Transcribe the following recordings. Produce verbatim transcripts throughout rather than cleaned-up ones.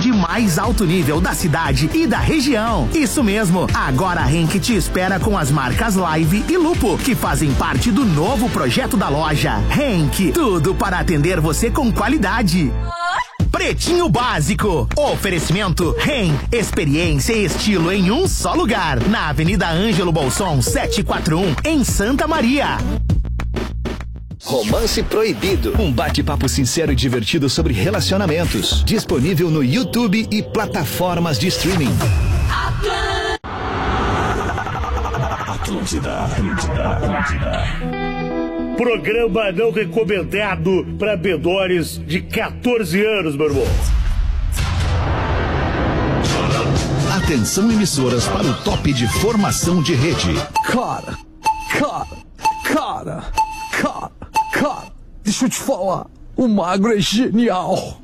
de mais alto nível da cidade e da região. Isso mesmo, agora a Henk te espera com as marcas Live e Lupo, que fazem parte do novo projeto da loja. Henk, tudo para atender você com qualidade. Pretinho Básico. Oferecimento Ren, experiência e estilo em um só lugar. Na Avenida Ângelo Bolson, setecentos e quarenta e um, em Santa Maria. Romance Proibido. Um bate-papo sincero e divertido sobre relacionamentos. Disponível no YouTube e plataformas de streaming. Atlântida, Atlântida, Atlântida. Programa não recomendado para menores de catorze anos, meu irmão. Atenção, emissoras, para o top de formação de rede. Cara, cara, cara, cara, cara, deixa eu te falar, o Magro é genial.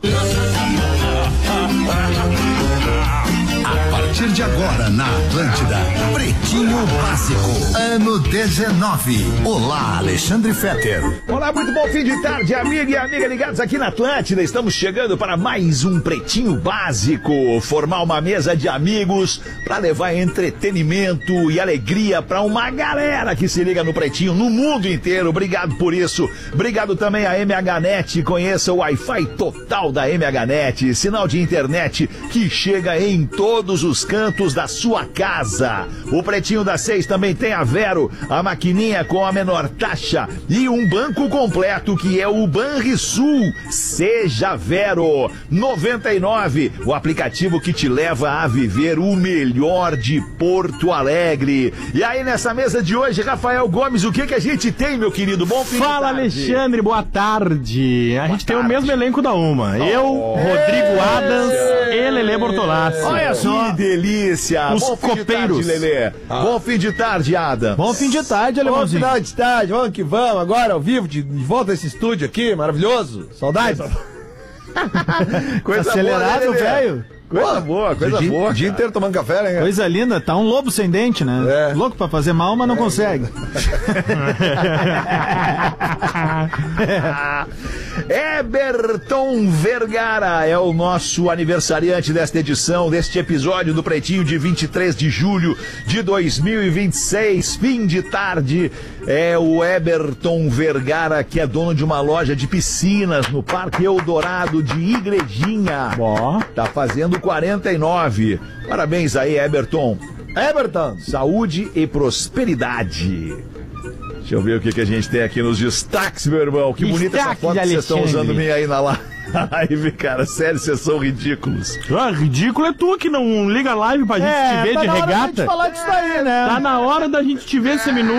A partir de agora na Atlântida, Pretinho Básico, ano dezenove. Olá, Alexandre Fetter. Olá, muito bom fim de tarde, amiga e amiga ligados aqui na Atlântida. Estamos chegando para mais um Pretinho Básico. Formar uma mesa de amigos para levar entretenimento e alegria para uma galera que se liga no Pretinho no mundo inteiro. Obrigado por isso. Obrigado também a M H Net. Conheça o Wi-Fi total da M H Net. Sinal de internet que chega em todos os cantos da sua casa. O Pretinho das Seis também tem a Vero, a maquininha com a menor taxa e um banco completo que é o Banrisul. Seja Vero. noventa e nove, o aplicativo que te leva a viver o melhor de Porto Alegre. E aí nessa mesa de hoje, Rafael Gomes, o que que a gente tem, meu querido? Bom fim Fala, de tarde. Alexandre, boa tarde. A Boa gente tem tarde. o mesmo elenco da Uma. Eu, Oh. Rodrigo Adams e Lelê Bortolassi. Olha só. Que delícia. Os Bom fim copeiros. de tarde, Lelê. Ah. Bom fim de tarde, Adam. Bom fim de tarde, Bom alemãozinho. final de tarde, vamos que vamos, agora ao vivo, de, de volta a esse estúdio aqui, maravilhoso. Saudades. Coisa Acelerado, boa, né, Lelê? velho. Coisa boa, coisa dia, boa. dia cara. inteiro tomando café, né? Coisa linda, tá um lobo sem dente, né? É. Louco pra fazer mal, mas não consegue. Eberton Vergara é o nosso aniversariante desta edição, deste episódio do Pretinho de vinte e três de julho de dois mil e vinte e seis, fim de tarde. É o Eberton Vergara, que é dono de uma loja de piscinas no Parque Eldorado de Igrejinha. Ó. Tá fazendo quarenta e nove. Parabéns aí, Eberton. Eberton. Saúde e prosperidade. Deixa eu ver o que, que a gente tem aqui nos destaques, meu irmão. Que bonita essa Destaque foto de que vocês estão Alexandre. usando minha aí na live, cara. Sério, vocês são ridículos. Ah, ridículo é tu que não liga a live pra gente te ver tá de na hora da gente regata. falar disso daí, né? Tá na hora da gente te ver seminu.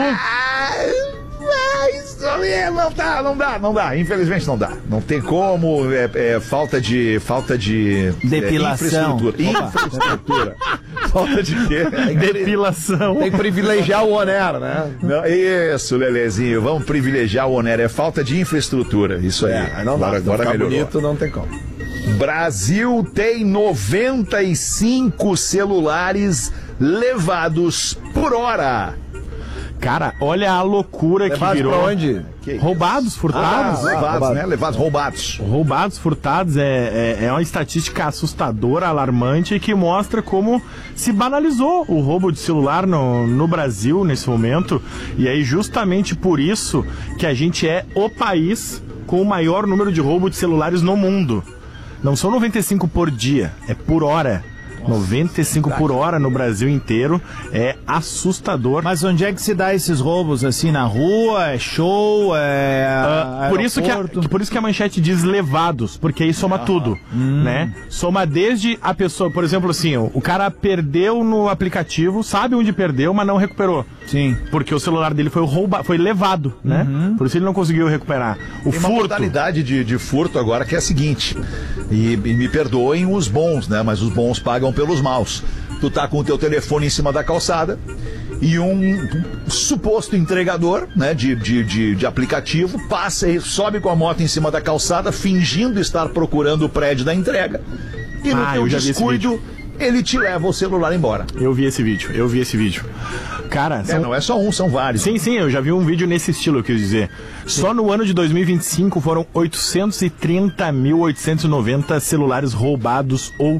Ah, isso aí não dá, não dá, não dá. Infelizmente não dá. Não tem como. É, é falta de. Falta de. Depilação. É, infraestrutura. Infraestrutura. Falta de quê? Depilação. Tem que privilegiar o Onero, né? Não, isso, Lelezinho. Vamos privilegiar o Onero. É falta de infraestrutura. Isso aí. É, aí não dá. agora, Se não agora ficar melhorou. bonito, não tem como. Brasil tem noventa e cinco celulares levados por hora. Cara, olha a loucura que Levados virou. pra onde? Que Roubados, isso? furtados. Ah, levados, roubado. né? Levados, roubados. Roubados, furtados é, é, é uma estatística assustadora, alarmante, que mostra como se banalizou o roubo de celular no, no Brasil nesse momento. E aí justamente por isso que a gente é o país com o maior número de roubo de celulares no mundo. Não são noventa e cinco por dia, é por hora. noventa e cinco por hora no Brasil inteiro. É assustador. Mas onde é que se dá esses roubos? Assim, na rua? É show? É Ah, por, isso que a, aeroporto? por isso que a manchete diz levados, porque aí soma tudo, né? Soma desde a pessoa, por exemplo, assim, o, o cara perdeu no aplicativo, sabe onde perdeu, mas não recuperou. Sim. Porque o celular dele foi roubado, foi levado, né? Por isso ele não conseguiu recuperar. O Tem uma furto. modalidade de, de furto agora que é a seguinte, e, e me perdoem os bons, né? Mas os bons pagam pelos maus. Tu tá com o teu telefone em cima da calçada e um suposto entregador, né, de, de, de, de aplicativo passa e sobe com a moto em cima da calçada fingindo estar procurando o prédio da entrega e no Ah, teu eu já vi esse descuido ele te leva o celular embora. Eu vi esse vídeo, eu vi esse vídeo. Cara, É, são... não é só um, são vários. Sim, sim, eu já vi um vídeo nesse estilo, eu quis dizer. Só no ano de dois mil e vinte e cinco foram oitocentos e trinta mil oitocentos e noventa celulares roubados ou